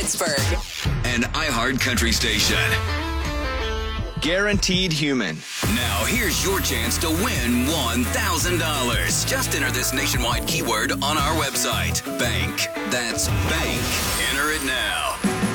Pittsburgh. An iHeart Country station. Guaranteed Human. Now, here's your chance to win $1,000. Just enter this nationwide keyword on our website. Bank. That's bank. Enter it now.